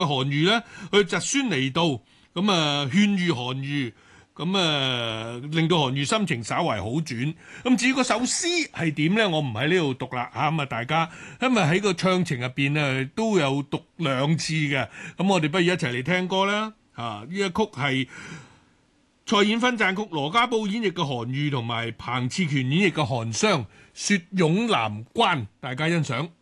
韓愈咧去疾孫嚟到，咁勸喻韓愈。咁令到韓愈心情稍為好轉。咁至於嗰首詩係點呢？我唔喺呢度讀啦嚇。咁大家因為喺個唱程入邊都有讀兩次嘅。咁我哋不如一齊嚟聽歌啦嚇。呢一曲係蔡衍芬撰曲，羅家寶演繹嘅韓愈同埋彭熾權演繹嘅韓商《雪擁南關》，大家欣賞。